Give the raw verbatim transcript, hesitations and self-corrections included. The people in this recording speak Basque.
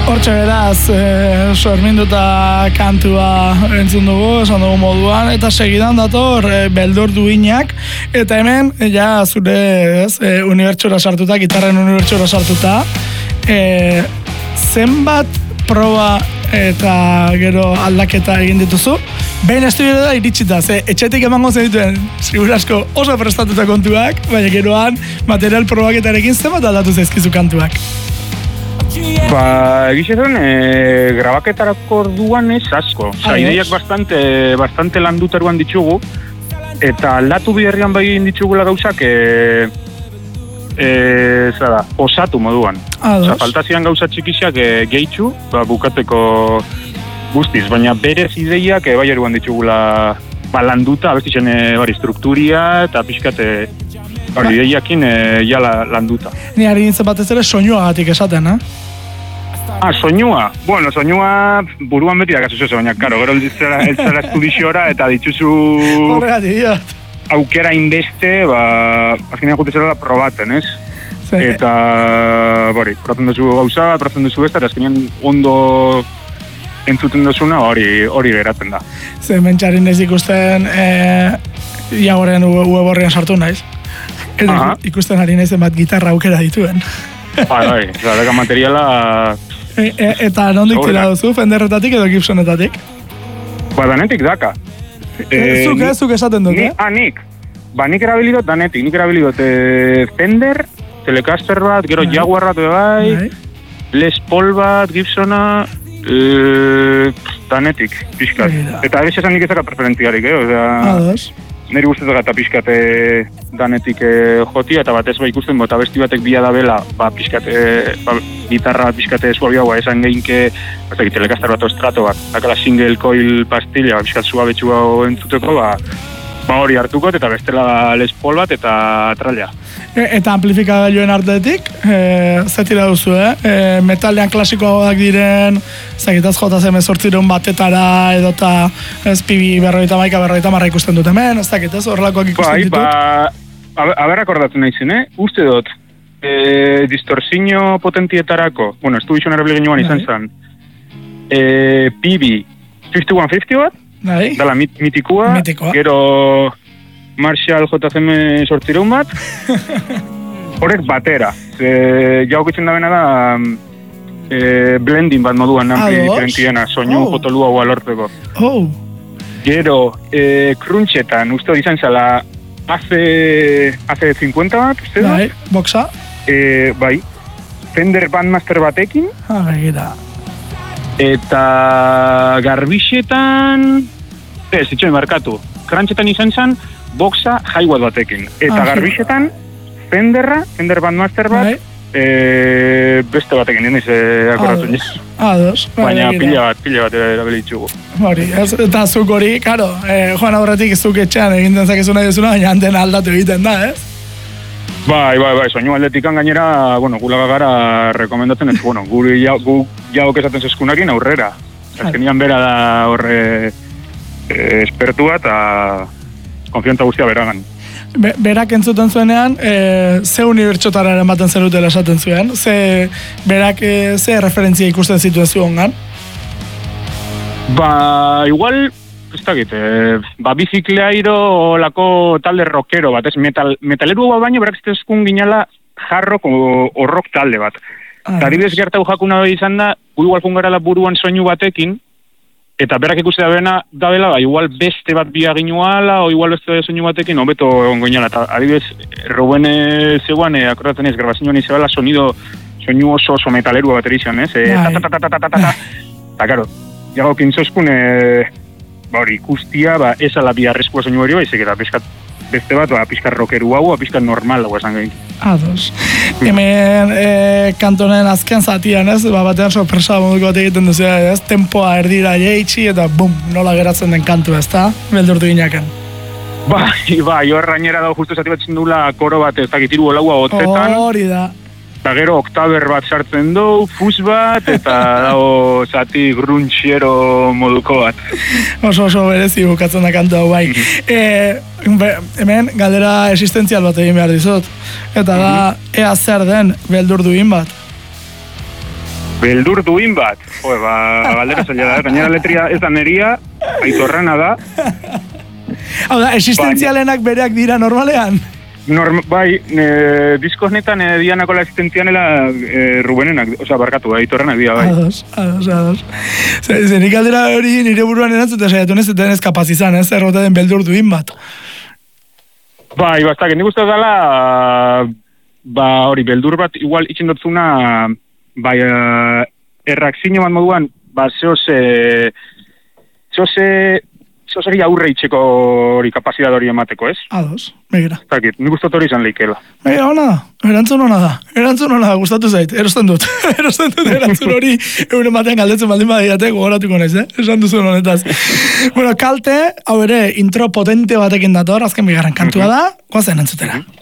Hortxe beraz, e, sorminduta kantua entzun dugu, esan dugu moduan, eta segidan dator e, beldur duinak, eta hemen, ja, zure, ez, e, unibertsora sartuta, gitarren unibertsora sartuta, e, zenbat proba eta gero aldaketa egin dituzu, behin estudiora da iritsita, ze etxetik emango zenituen, zigur asko oso prestatuta kontuak, baina geroan material probaketarekin zenbat aldatu zaizkizu kantuak. Ba, egizetan, e, grabaketarako orduan ez asko. Osa, ideiak bastante, bastante landuteruan ditugu, eta aldatu biherrian bai ditugula gauzak, e, e, zara, osatu moduan. Osa, faltazian gauza txikisak e, gehitxu, ba, bukateko guztiz, baina berez ideiak e, bai eruan ditugula ba, landuta, abestitzen e, bari strukturia eta pixkate bari ideiakin e, jala landuta. Ni ari nintzen batez ere soinuagatik esaten, eh? Ah, soinua. Bueno, soinua buruan beti da kasu baina, karo, gero elzara estudiziora eta dituzu aukera inbeste, ba, azkenean jute zera probaten, ez? Sí. Eta, bori, probaten duzu gauza, probaten duzu besta, eta azkenean ondo entzuten duzuna hori hori geratzen da. Ze mentxarin ez ikusten e, iagoren web horrean sartu naiz. Eta ikusten ari naizen bat gitarra aukera dituen. Bai, bai, zareka materiala... E, e, eta nondik tira duzu, Fenderretatik edo Gibsonetatik? Ba, danetik daka. E, zuk, ez, zuk esaten dut, eh? Ah, nik. Ba, nik erabilidot danetik, nik erabilidot e, Fender, Telecaster bat, gero Jaguar bat bai, Les Paul bat, Gibsona, e, danetik, pixkat. Eta abez esan nik ezaka preferentziarik, eh? Osea, ados. Neri guztetak eta pixkate danetik e, jotia, eta batez ba ikusten, bota besti batek bila da bela, ba, pixkate, ba, gitarra pixkate suabiagoa, esan geinke, eta Telecaster bat ostrato bat, dakala single coil pastilla, ba, pixkat suabetxua entzuteko, ba, ba hori hartukot, eta bestela Les Paul bat, eta tralea. E, eta amplifikagailuen artetik, e, zetira duzu, eh? E, metalean klasikoagoak diren, zakitaz jota zeme sortzireun batetara, edota ez pibi berroita maika, berroita marra ikusten dut hemen, ez dakitaz horrelakoak ikusten ditut. Bai, ba, aber akordatzen nahi zen, eh? Uste dut, e, distorsinio potentietarako, bueno, estu bizon erabili genuan izan zen, e, pibi fifty-one fifty bat, dala mit, mitikua, mitikoa, gero... Marshall J C M sortzireun bat, horrek batera. E, Jaukitzen da bena da e, blending bat moduan ampli diferentiena, soinu oh. Potolua hua lortzeko. Oh. Gero, e, crunchetan, uste izan zala A C cincuenta bat, uste da? Bai, boxa. E, bai, Fender Bandmaster batekin. Ah, gira. Eta garbixetan, ez, itxoin markatu, crunchetan izan zen, boxa highwat batekin. Eta ah, garbixetan, Fenderra, Fender Bandmaster bat, e, beste batekin, nien ize akorratu niz. Ados. Baina pila bat, pila bat erabilitzugu. Hori, eta zuk hori, karo, eh, joan aurretik zuk etxean egin dezakezuna dezuna, baina antena aldatu egiten da, ez? Bai, bai, bai, soinu aldetikan gainera, bueno, gulaga gara rekomendatzen ez, bueno, guri ja, gu jauk esaten zeskunakin aurrera. Azkenian bera da horre eh, espertua eta konfiantza guztia beragan. Be, berak entzuten zuenean, e, ze unibertsotararen baten zerutela esaten zuen? Ze, berak e, ze referentzia ikusten zituen zuongan? Ba, igual, ez dakit, e, ba, bizikleairo lako talde rockero bat, ez, metal, metaleru bat baino, berak zitezkun ginala jarrok o, o rock talde bat. Ah, eta adibidez gertau jakuna izan da, gu igual fungarala buruan soinu batekin, eta berak ikuste da bena da bela, ba, igual beste bat bia ginuala, o igual beste soinu batekin, hobeto egon goinala. Eta adibidez, Rubene zegoan, eh, akordatzen ez, grabazioan izabela sonido, soinu oso oso metalerua bateri izan, ez? Eh, ta, ta, ta, ta, ta, ta, ta, ta. Eta, karo, jago kintzozkun, eh, ba hori, ikustia, ba, ez ala biharrezkoa soinu hori, baizik, eta pizkat beste bat, ba, pizkat rockeru hau, pizkat normal hau esan gehin. Ados. Hemen e, kantonen azken zatian, ez? Ba, batean sorpresa moduko bat egiten duzu, ez? Tempoa erdira jeitsi eta bum, nola geratzen den kantu, ez da? Beldurtu ginaken. Bai, bai, horrainera da justu zati bat zindula koro bat, ez dakit iru olaua hotzetan. Hori da. Eta gero oktaber bat sartzen du, fus bat, eta dago zati grunchiero moduko bat. Oso oso berezi bukatzen da kantu hau bai. e, be, hemen galdera existentzial bat egin behar dizut. Eta da, ea zer den beldur duin bat? Beldur duin bat. Jo, ba, galdera zaila da. Gainera letria ez da neria, Aitorrena da. Hau da, existentzialenak bereak dira normalean? Norm, bai, e, disko honetan e, dianako la existentzianela e, Rubenenak, oza, barkatu, Aitorrenak dira, bai. Ados, ados, ados. Zenik aldera hori nire buruan erantzute saiatu ez, eta ez kapaz izan, ez, errote den beldur duin bat. Bai, bastak, nik uste dela, ba, hori, beldur bat, igual itxen dutzuna, bai, uh, errakzino bat moduan, ba, zehoz, zehoz, Zoseri aurre itxeko hori kapazidad hori emateko, ez? Ados, begira. Zakit, nik gustot hori izan leikela. Begira, hona da, erantzun hona da, erantzun hona da, gustatu zait, erosten dut, erosten dut erantzun hori, euren batean galdetzen baldin badiate, gogoratuko naiz, eh? Esan duzun honetaz. Bueno, kalte, hau ere, intro potente batekin dator, azken bigarren kantua da, guazen entzutera.